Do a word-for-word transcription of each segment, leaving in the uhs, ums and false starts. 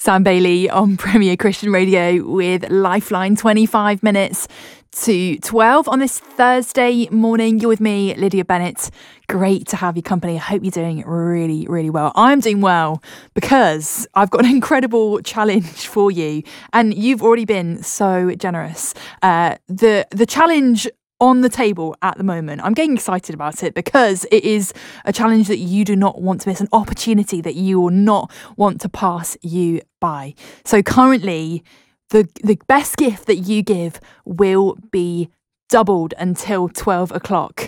Sam Bailey on Premier Christian Radio with Lifeline, twenty-five minutes to twelve on this Thursday morning. You're with me, Lydia Bennett. Great to have your company. I hope you're doing really, really well. I'm doing well because I've got an incredible challenge for you, and you've already been so generous. Uh, the the challenge on the table at the moment, I'm getting excited about it because it is a challenge that you do not want to miss, an opportunity that you will not want to pass you by. So currently, the the best gift that you give will be doubled until twelve o'clock.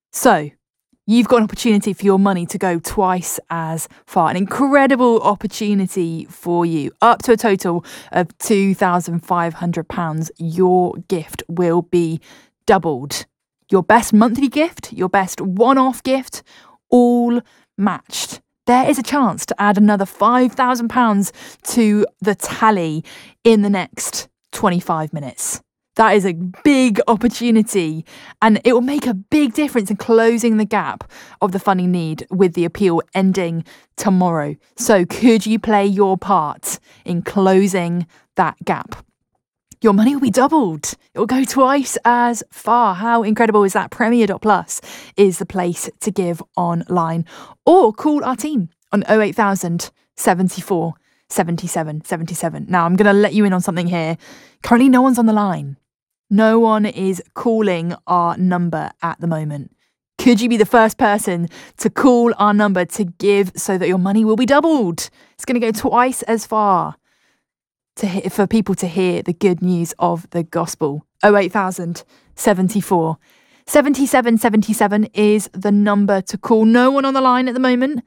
So you've got an opportunity for your money to go twice as far. An incredible opportunity for you. Up to a total of two thousand five hundred pounds, your gift will be doubled. Your best monthly gift, your best one-off gift, all matched. There is a chance to add another five thousand pounds to the tally in the next twenty-five minutes. That is a big opportunity, and it will make a big difference in closing the gap of the funding need with the appeal ending tomorrow. So could you play your part in closing that gap? Your money will be doubled. It will go twice as far. How incredible is that? Premier dot plus is the place to give online. Or call our team on oh eight thousand, seventy-four, seventy-seven, seventy-seven. Now, I'm going to let you in on something here. Currently, no one's on the line. No one is calling our number at the moment. Could you be the first person to call our number to give so that your money will be doubled? It's going to go twice as far. To hear, for people to hear the good news of the gospel. oh eight thousand, seventy-four, seventy-seven, seventy-seven is the number to call. No one on the line at the moment.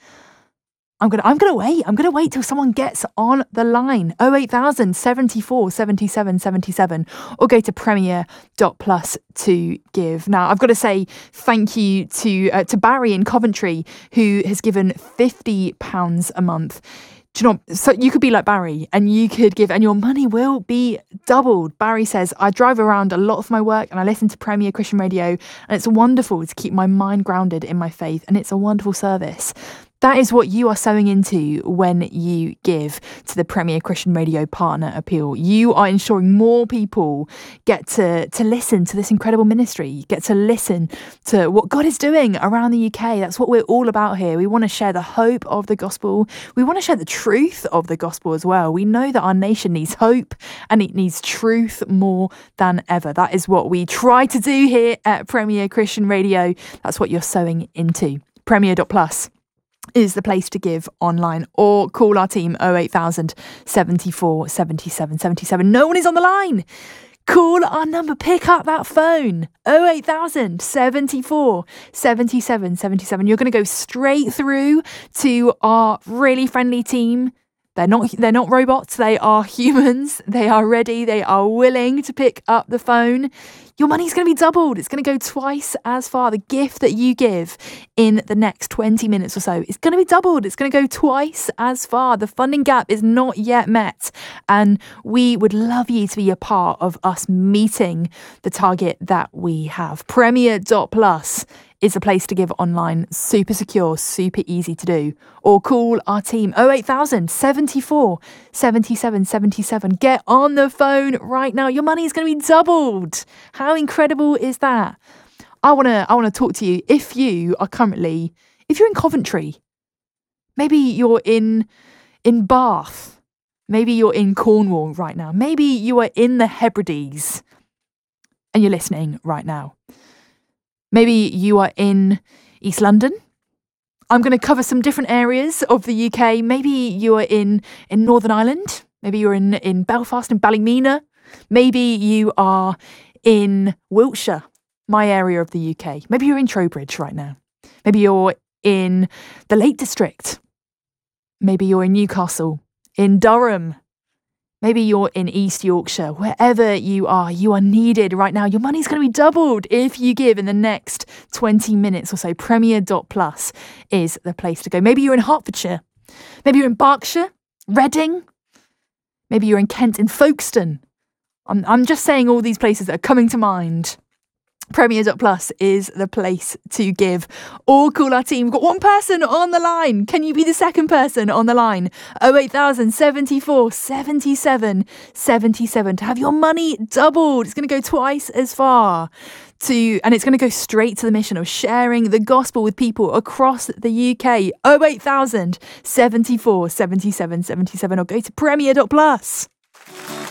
I'm gonna I'm gonna wait. I'm gonna wait till someone gets on the line. oh eight thousand, seventy-four, seventy-seven, seventy-seven, or go to premier dot plus to give. Now, I've got to say thank you to uh, to Barry in Coventry, who has given fifty pounds a month. Do you know, so you could be like Barry and you could give, and your money will be doubled. Barry says, I drive around a lot for my work and I listen to Premier Christian Radio, and it's wonderful to keep my mind grounded in my faith, and it's a wonderful service. That is what you are sowing into when you give to the Premier Christian Radio Partner Appeal. You are ensuring more people get to, to listen to this incredible ministry, get to listen to what God is doing around the U K. That's what we're all about here. We want to share the hope of the gospel. We want to share the truth of the gospel as well. We know that our nation needs hope and it needs truth more than ever. That is what we try to do here at Premier Christian Radio. That's what you're sowing into. premier dot plus is the place to give online, or call our team oh eight thousand, seventy-four, seventy-seven, seventy-seven. No one is on the line. Call our number, pick up that phone, oh eight thousand, seventy-four, seventy-seven, seventy-seven. You're going to go straight through to our really friendly team. They're not they're not robots, they are humans. They are ready, they are willing to pick up the phone. Your money's going to be doubled. It's going to go twice as far. The gift that you give in the next twenty minutes or so is going to be doubled. It's going to go twice as far. The funding gap is not yet met, and we would love you to be a part of us meeting the target that we have. premier dot plus is a place to give online. Super secure, super easy to do. Or call our team, oh eight thousand, seventy-four, seventy-seven, seventy-seven. Get on the phone right now. Your money is going to be doubled. How incredible is that? I want to I want to talk to you. If you are currently, if you're in Coventry, maybe you're in in Bath, maybe you're in Cornwall right now, maybe you are in the Hebrides and you're listening right now. Maybe you are in East London. I'm going to cover some different areas of the U K. Maybe you are in, in Northern Ireland. Maybe you're in, in Belfast and Ballymena. Maybe you are in Wiltshire, my area of the U K. Maybe you're in Trowbridge right now. Maybe you're in the Lake District. Maybe you're in Newcastle, in Durham. Maybe you're in East Yorkshire. Wherever you are, you are needed right now. Your money's going to be doubled if you give in the next twenty minutes or so. premier dot plus is the place to go. Maybe you're in Hertfordshire. Maybe you're in Berkshire, Reading. Maybe you're in Kent, in Folkestone. I'm, I'm just saying all these places that are coming to mind. Premier dot plus is the place to give. Or call our team. We've got one person on the line. Can you be the second person on the line? oh eight thousand seventy-four seventy-seven seventy-seven to have your money doubled. It's going to go twice as far. To, and it's going to go straight to the mission of sharing the gospel with people across the U K. oh eight thousand seventy-four seventy-seven seventy-seven or go to Premier dot plus.